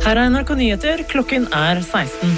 Her NRK Nyheter, klokken 16.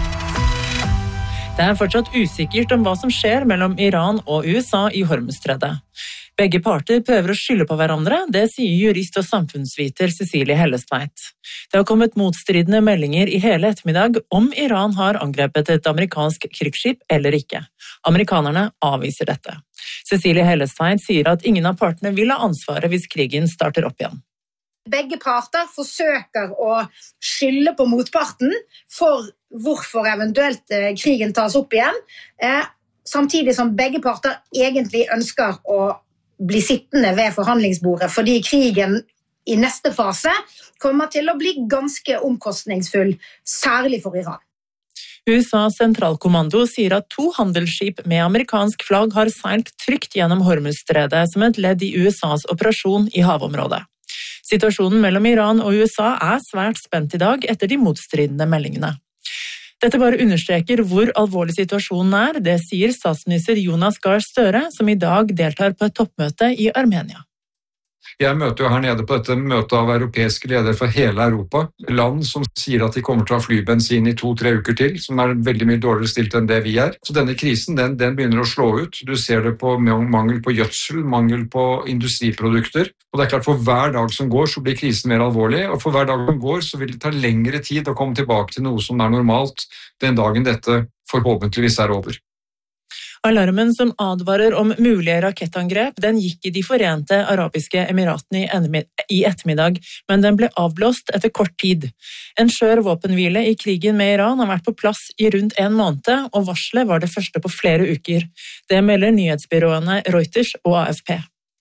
Det fortsatt usikkert om hva som skjer mellom Iran og USA i Hormuzstredet. Begge parter prøver å skylde på hverandre, det sier jurist og samfunnsviter Cecilie Hellestveit. Det har kommet motstridende meldinger i hele ettermiddag om Iran har angrepet et amerikansk krigsskip eller ikke. Amerikanerne avviser dette. Cecilie Hellestveit sier at ingen av partene vil ha ansvaret hvis krigen starter opp igjen. Begge parter forsøker å skylde på motparten for hvorfor eventuelt krigen tas opp igjen, samtidig som begge parter egentlig ønsker å bli sittende ved forhandlingsbordet, fordi krigen i neste fase kommer til å bli ganske omkostningsfull, særlig for Iran. USAs sentralkommando sier at 2 handelsskip med amerikansk flagg har seilt trygt gjennom Hormuzstredet som et ledd i USAs operasjon i havområdet. Situasjonen mellom Iran og USA svært spent i dag etter de motstridende meldingene. Dette bare understreker hvor alvorlig situasjonen det sier statsminister Jonas Gahr Støre, som i dag deltar på et toppmøte i Armenia. Jeg møter jo her nede på dette møtet av europeiske ledere fra hele Europa. Land som sier at de kommer til å ha flybensin i 2-3 uker til, som veldig mye dårligere stilt enn det vi Så denne krisen, den begynner å slå ut. Du ser det på mangel på gjødsel, mangel på industriprodukter. Og det klart, for hver dag som går, så blir krisen mer alvorlig. Og for hver dag som går, så vil det ta lengre tid å komme tilbake til noe som normalt den dagen dette forhåpentligvis over. Alarmen som advarer om mulige rakettangrep, den gikk i de Forente Arabiske Emiratene i ettermiddag, men den ble avblåst etter kort tid. En skjør våpenhvile i krigen med Iran har vært på plass i rundt 1 måned, og varselet var det første på flere uker. Det melder nyhetsbyråene Reuters og AFP.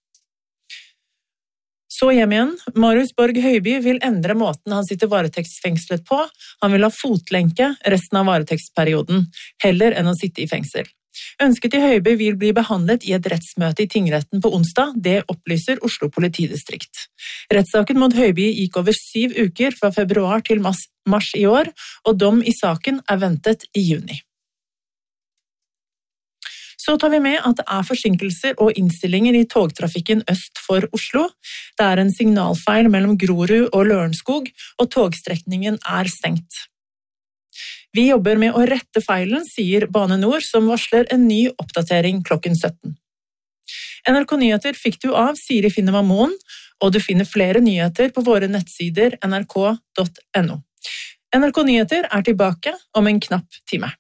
Så hjem igjen. Marius Borg Høiby vil endre måten han sitter varetektsfengslet på. Han vil ha fotlenke resten av varetektsperioden, heller enn å sitte i fengsel. Ønsket til Høiby vil bli behandlet i et rettsmøte i tingretten på onsdag, det opplyser Oslo politidistrikt. Rettssaken mot Høiby gikk over 7 uker fra februar til mars i år, og dom i saken ventet i juni. Så tar vi med at det forsinkelser og innstillinger i togtrafikken øst for Oslo. Det en signalfeil mellom Grorud og Lørenskog, og togstrekningen stengt. Vi jobber med å rette feilen, sier Bane Nor, som varsler en ny oppdatering klokken 17. NRK Nyheter fikk du av Siri Finnema Moen, og du finner flere nyheter på våre nettsider nrk.no. NRK Nyheter tilbake om en knapp time.